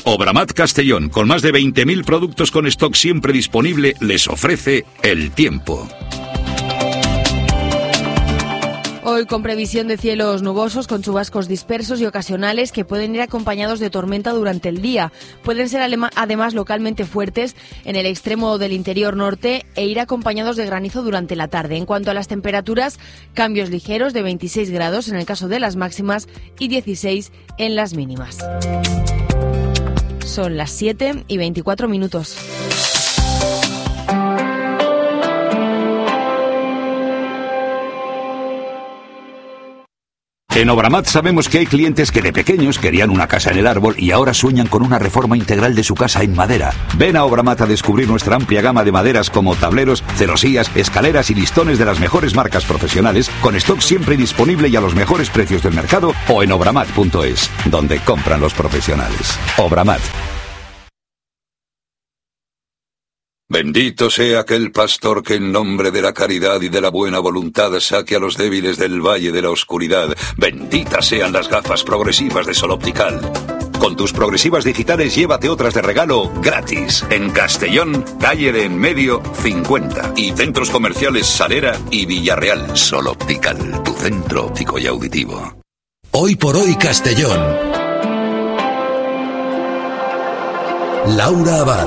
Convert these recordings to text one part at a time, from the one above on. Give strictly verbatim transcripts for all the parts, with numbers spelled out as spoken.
Obramat Castellón, con más de veinte mil productos con stock siempre disponible, les ofrece el tiempo. Hoy con previsión de cielos nubosos, con chubascos dispersos y ocasionales que pueden ir acompañados de tormenta durante el día. Pueden ser además localmente fuertes en el extremo del interior norte e ir acompañados de granizo durante la tarde. En cuanto a las temperaturas, cambios ligeros de veintiséis grados en el caso de las máximas y dieciséis en las mínimas. Son las siete y veinticuatro minutos. En Obramat sabemos que hay clientes que de pequeños querían una casa en el árbol y ahora sueñan con una reforma integral de su casa en madera. Ven a Obramat a descubrir nuestra amplia gama de maderas como tableros, celosías, escaleras y listones de las mejores marcas profesionales, con stock siempre disponible y a los mejores precios del mercado, o en obramat punto es, donde compran los profesionales. Obramat. Bendito sea aquel pastor que en nombre de la caridad y de la buena voluntad saque a los débiles del valle de la oscuridad. Benditas sean las gafas progresivas de Sol Optical. Con tus progresivas digitales llévate otras de regalo gratis. En Castellón, calle de En Medio cincuenta. Y centros comerciales Salera y Villarreal. Sol Optical, tu centro óptico y auditivo. Hoy por hoy Castellón. Laura Abad.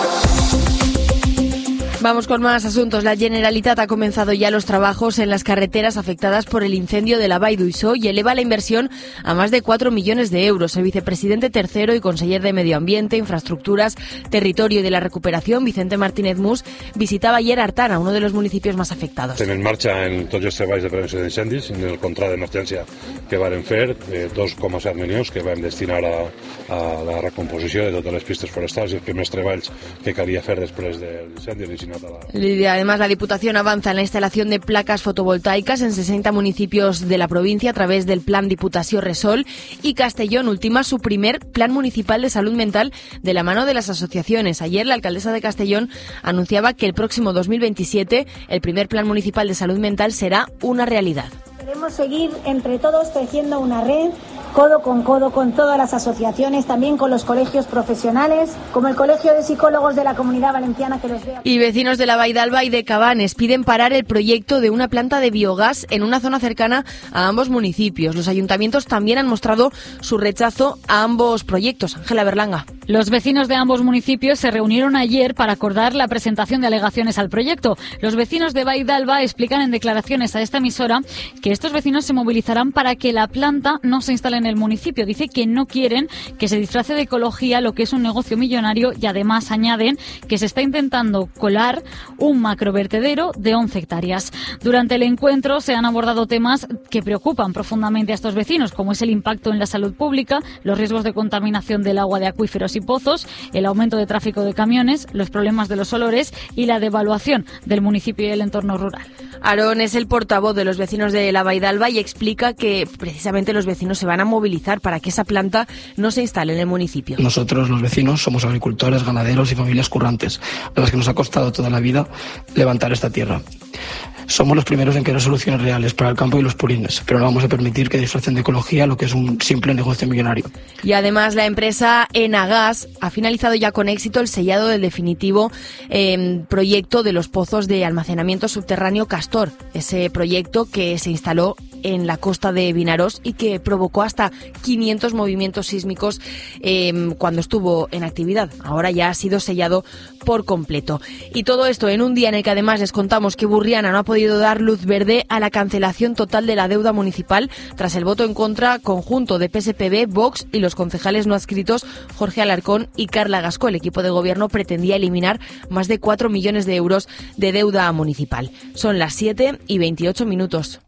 Vamos con más asuntos. La Generalitat ha comenzado ya los trabajos en las carreteras afectadas por el incendio de la Vall d'Uixó y eleva la inversión a más de cuatro millones de euros. El vicepresidente tercero y conseller de Medio Ambiente, Infraestructuras, Territorio y de la Recuperación, Vicente Martínez Mus, visitava ayer Artana, uno de los municipios más afectados. Tenim en marxa en tots els treballs de prevenció d'incendis, en el contrat d'emergència que varen fer, eh, dos coma set milions que vam destinar a, a la recomposició de totes les pistes forestals i els primers treballs que calia fer després de l'incendi. Y además la Diputación avanza en la instalación de placas fotovoltaicas en sesenta municipios de la provincia a través del Plan Diputació Resol, y Castellón ultima su primer Plan Municipal de Salud Mental de la mano de las asociaciones. Ayer la alcaldesa de Castellón anunciaba que el próximo dos mil veintisiete el primer Plan Municipal de Salud Mental será una realidad. Queremos seguir entre todos tejiendo una red codo con codo con todas las asociaciones, también con los colegios profesionales, como el Colegio de Psicólogos de la Comunidad Valenciana, que los vea. Y vecinos de la Vall d'Alba y de Cabanes piden parar el proyecto de una planta de biogás en una zona cercana a ambos municipios. Los ayuntamientos también han mostrado su rechazo a ambos proyectos. Ángela Berlanga. Los vecinos de ambos municipios se reunieron ayer para acordar la presentación de alegaciones al proyecto. Los vecinos de Vall d'Alba explican en declaraciones a esta emisora que estos vecinos se movilizarán para que la planta no se instale en el municipio. Dice que no quieren que se disfrace de ecología lo que es un negocio millonario, y además añaden que se está intentando colar un macrovertedero de once hectáreas. Durante el encuentro se han abordado temas que preocupan profundamente a estos vecinos, como es el impacto en la salud pública, los riesgos de contaminación del agua de acuíferos y pozos, el aumento de tráfico de camiones, los problemas de los olores y la devaluación del municipio y el entorno rural. Aarón es el portavoz de los vecinos de la Vall d'Alba y explica que precisamente los vecinos se van a movilizar para que esa planta no se instale en el municipio. Nosotros, los vecinos, somos agricultores, ganaderos y familias currantes, a las que nos ha costado toda la vida levantar esta tierra. Somos los primeros en querer soluciones reales para el campo y los purines, pero no vamos a permitir que disfracen de ecología lo que es un simple negocio millonario. Y además la empresa Enagas ha finalizado ya con éxito el sellado del definitivo eh, proyecto de los pozos de almacenamiento subterráneo Castor, ese proyecto que se instaló en la costa de Vinaròs y que provocó hasta quinientos movimientos sísmicos eh, cuando estuvo en actividad. Ahora ya ha sido sellado por completo. Y todo esto en un día en el que además les contamos que Burriana no ha podido dar luz verde a la cancelación total de la deuda municipal tras el voto en contra conjunto de P S P B, Vox y los concejales no adscritos Jorge Alarcón y Carla Gascó. El equipo de gobierno pretendía eliminar más de cuatro millones de euros de deuda municipal. Son las siete y veintiocho minutos.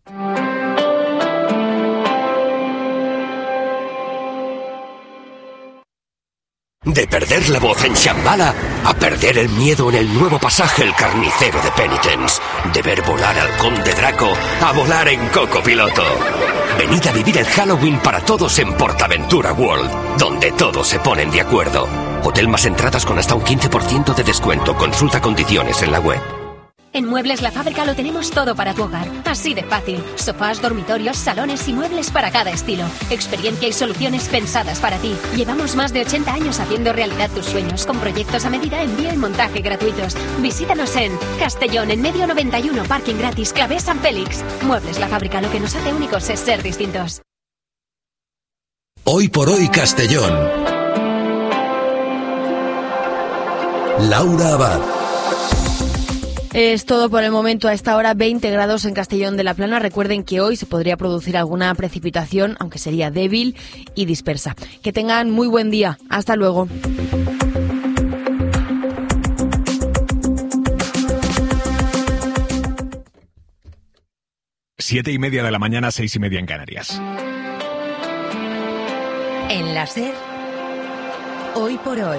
De perder la voz en Shambhala a perder el miedo en el nuevo pasaje El Carnicero de Penitence. De ver volar al Conde Draco a volar en Coco Piloto. Venid a vivir el Halloween para todos en Portaventura World, donde todos se ponen de acuerdo. Hotel más entradas con hasta un quince por ciento de descuento. Consulta condiciones en la web. En Muebles La Fábrica lo tenemos todo para tu hogar. Así de fácil. Sofás, dormitorios, salones y muebles para cada estilo. Experiencia y soluciones pensadas para ti. Llevamos más de ochenta años haciendo realidad tus sueños con proyectos a medida, envío y montaje gratuitos. Visítanos en Castellón, en Medio noventa y uno, parking gratis, Clavé San Félix. Muebles La Fábrica, lo que nos hace únicos es ser distintos. Hoy por hoy Castellón. Laura Abad. Es todo por el momento. A esta hora veinte grados en Castellón de la Plana. Recuerden que hoy se podría producir alguna precipitación, aunque sería débil y dispersa. Que tengan muy buen día. Hasta luego. Siete y media de la mañana, seis y media en Canarias. En la SER, hoy por hoy.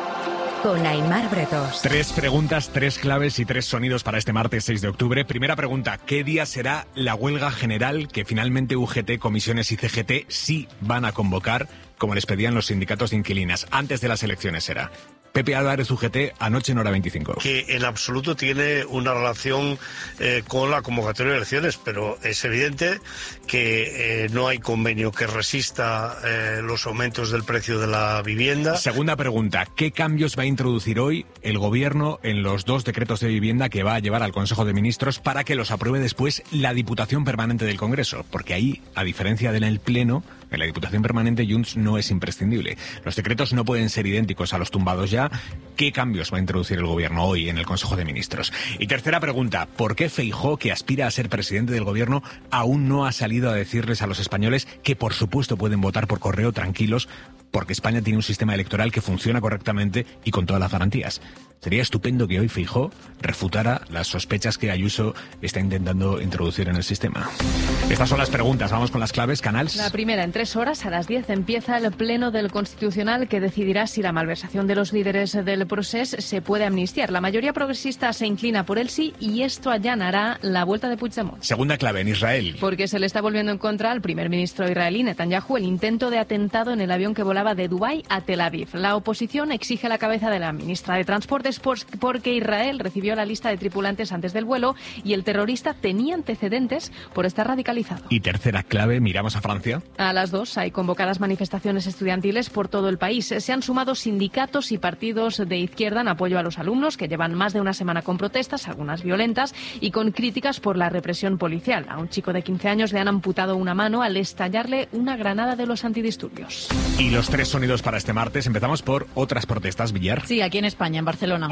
Con Aimar Bretos. Tres preguntas, tres claves y tres sonidos para este martes seis de octubre. Primera pregunta, ¿qué día será la huelga general que finalmente U G T, Comisiones y C G T sí van a convocar, como les pedían los sindicatos de inquilinas? Antes de las elecciones será. Pepe Álvarez, U G T, anoche en Hora veinticinco. Que en absoluto tiene una relación eh, con la convocatoria de elecciones, pero es evidente que eh, no hay convenio que resista eh, los aumentos del precio de la vivienda. Segunda pregunta, ¿qué cambios va a introducir hoy el Gobierno en los dos decretos de vivienda que va a llevar al Consejo de Ministros para que los apruebe después la Diputación Permanente del Congreso? Porque ahí, a diferencia del Pleno, en la Diputación Permanente Junts no es imprescindible. Los decretos no pueden ser idénticos a los tumbados ya. ¿Qué cambios va a introducir el Gobierno hoy en el Consejo de Ministros? Y tercera pregunta, ¿por qué Feijóo, que aspira a ser presidente del Gobierno, aún no ha salido a decirles a los españoles que por supuesto pueden votar por correo tranquilos porque España tiene un sistema electoral que funciona correctamente y con todas las garantías? Sería estupendo que hoy Feijóo refutara las sospechas que Ayuso está intentando introducir en el sistema. Estas son las preguntas. Vamos con las claves. Canals. La primera, en tres horas, a las diez, empieza el Pleno del Constitucional que decidirá si la malversación de los líderes del procés se puede amnistiar. La mayoría progresista se inclina por el sí y esto allanará la vuelta de Puigdemont. Segunda clave, en Israel. Porque se le está volviendo en contra al primer ministro israelí, Netanyahu, el intento de atentado en el avión que volaba de Dubái a Tel Aviv. La oposición exige la cabeza de la ministra de Transportes porque Israel recibió la lista de tripulantes antes del vuelo y el terrorista tenía antecedentes por estar radicalizado. Y tercera clave, miramos a Francia. A las dos hay convocadas manifestaciones estudiantiles por todo el país. Se han sumado sindicatos y partidos de izquierda en apoyo a los alumnos que llevan más de una semana con protestas, algunas violentas, y con críticas por la represión policial. A un chico de quince años le han amputado una mano al estallarle una granada de los antidisturbios. Y los tres sonidos para este martes. Empezamos por otras protestas, Villar. Sí, aquí en España, en Barcelona.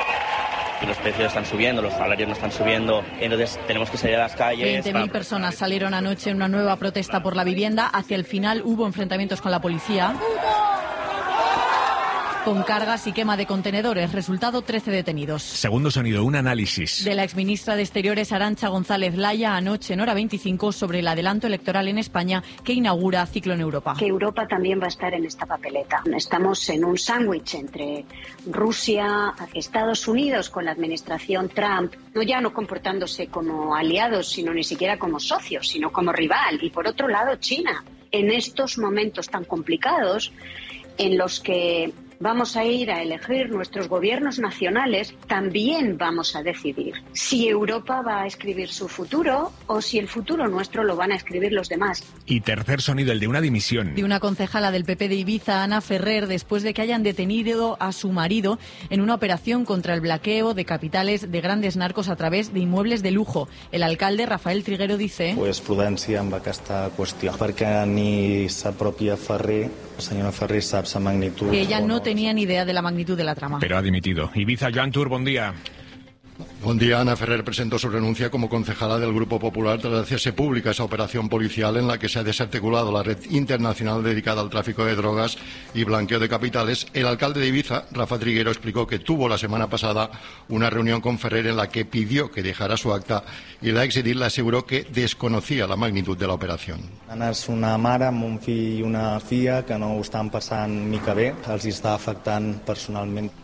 Los precios están subiendo, los salarios no están subiendo, entonces tenemos que salir a las calles. veinte mil personas salieron anoche en una nueva protesta por la vivienda. Hacia el final hubo enfrentamientos con la policía, con cargas y quema de contenedores. Resultado, trece detenidos. Segundo sonido, un análisis de la exministra de Exteriores Arantxa González Laya anoche en Hora veinticinco sobre el adelanto electoral en España que inaugura ciclo en Europa. Que Europa también va a estar en esta papeleta. Estamos en un sándwich entre Rusia, Estados Unidos con la administración Trump, no ya no comportándose como aliados, sino ni siquiera como socios, sino como rival. Y por otro lado, China. En estos momentos tan complicados en los que vamos a ir a elegir nuestros gobiernos nacionales, también vamos a decidir si Europa va a escribir su futuro o si el futuro nuestro lo van a escribir los demás. Y tercer sonido, el de una dimisión. De una concejala del P P de Ibiza, Ana Ferrer, después de que hayan detenido a su marido en una operación contra el blanqueo de capitales de grandes narcos a través de inmuebles de lujo. El alcalde, Rafael Triguero, dice... Pues prudència amb aquesta qüestió, perquè ni sa pròpia Ferrer, la senyora Ferrer, sap sa magnitud... Que ella no tenía ni idea de la magnitud de la trama. Pero ha dimitido. Ibiza, Joan Tur, buen día. Buen día. Ana Ferrer presentó su renuncia como concejala del Grupo Popular tras hacerse pública esa operación policial en la que se ha desarticulado la red internacional dedicada al tráfico de drogas y blanqueo de capitales. El alcalde de Ibiza, Rafa Triguero, explicó que tuvo la semana pasada una reunión con Ferrer en la que pidió que dejara su acta y la exedil le aseguró que desconocía la magnitud de la operación. Ana és una mare amb un fill i una filla que no ho estan passant mica bé, els està afectant personalment.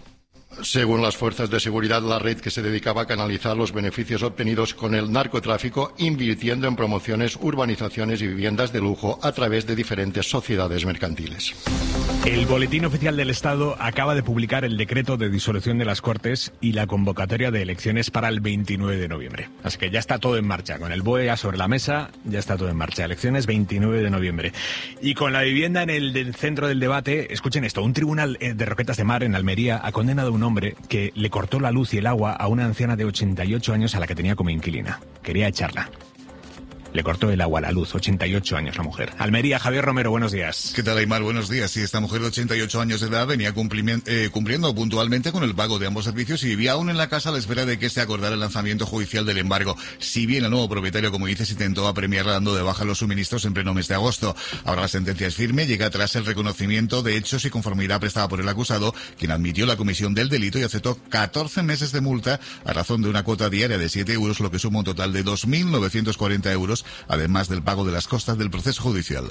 según las fuerzas de seguridad, la red que se dedicaba a canalizar los beneficios obtenidos con el narcotráfico, invirtiendo en promociones, urbanizaciones y viviendas de lujo a través de diferentes sociedades mercantiles. El Boletín Oficial del Estado acaba de publicar el decreto de disolución de las Cortes y la convocatoria de elecciones para el veintinueve de noviembre. Así que ya está todo en marcha. Con el B O E ya sobre la mesa, ya está todo en marcha. Elecciones veintinueve de noviembre. Y con la vivienda en el del centro del debate, escuchen esto. Un tribunal de Roquetas de Mar, en Almería, ha condenado a un hombre que le cortó la luz y el agua a una anciana de ochenta y ocho años a la que tenía como inquilina. Quería echarla. Le cortó el agua, la luz, ochenta y ocho años la mujer. Almería, Javier Romero, buenos días. ¿Qué tal, Aymar? Buenos días. Sí, esta mujer de ochenta y ocho años de edad venía eh, cumpliendo puntualmente con el pago de ambos servicios y vivía aún en la casa a la espera de que se acordara el lanzamiento judicial del embargo. Si bien el nuevo propietario, como dices, intentó apremiarla dando de baja los suministros en pleno mes de agosto. Ahora la sentencia es firme, llega tras el reconocimiento de hechos y conformidad prestada por el acusado, quien admitió la comisión del delito y aceptó catorce meses de multa a razón de una cuota diaria de siete euros, lo que suma un total de dos mil novecientos cuarenta euros, además del pago de las costas del proceso judicial.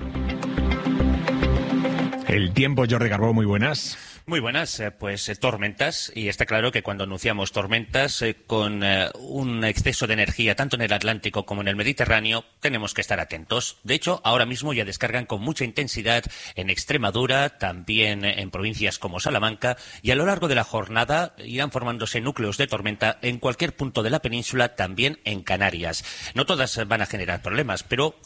El tiempo, Jordi Carbó, muy buenas. Muy buenas, eh, pues eh, tormentas, y está claro que cuando anunciamos tormentas eh, con eh, un exceso de energía tanto en el Atlántico como en el Mediterráneo, tenemos que estar atentos. De hecho, ahora mismo ya descargan con mucha intensidad en Extremadura, también en provincias como Salamanca, y a lo largo de la jornada irán formándose núcleos de tormenta en cualquier punto de la península, también en Canarias. No todas van a generar problemas, pero